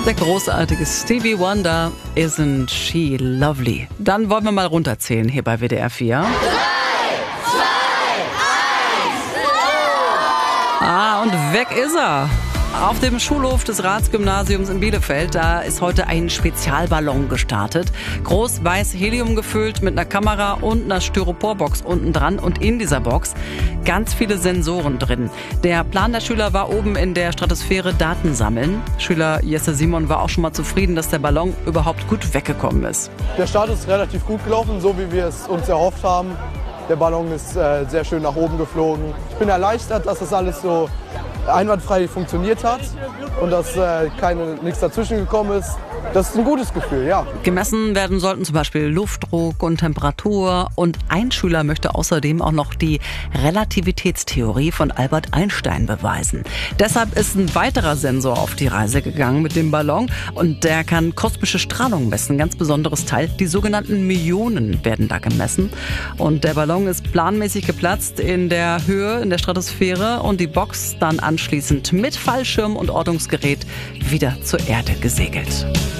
Der großartige Stevie Wonder, Isn't She Lovely? Dann wollen wir mal runterzählen hier bei WDR 4. 3, 2, 1, Und weg ist er. Auf dem Schulhof des Ratsgymnasiums in Bielefeld, da ist heute ein Spezialballon gestartet. Groß weiß Helium gefüllt mit einer Kamera und einer Styroporbox unten dran. Und in dieser Box ganz viele Sensoren drin. Der Plan der Schüler war oben in der Stratosphäre Daten sammeln. Schüler Jesse Simon war auch schon mal zufrieden, dass der Ballon überhaupt gut weggekommen ist. Der Start ist relativ gut gelaufen, so wie wir es uns erhofft haben. Der Ballon ist sehr schön nach oben geflogen. Ich bin erleichtert, dass das alles so einwandfrei funktioniert hat und dass nichts dazwischen gekommen ist. Das ist ein gutes Gefühl, ja. Gemessen werden sollten zum Beispiel Luftdruck und Temperatur. Und ein Schüler möchte außerdem auch noch die Relativitätstheorie von Albert Einstein beweisen. Deshalb ist ein weiterer Sensor auf die Reise gegangen mit dem Ballon. Und der kann kosmische Strahlung messen, ganz besonderes Teil. Die sogenannten Myonen werden da gemessen. Und der Ballon ist planmäßig geplatzt in der Höhe, in der Stratosphäre. Und die Box dann anschließend mit Fallschirm und Ortungsgerät wieder zur Erde gesegelt.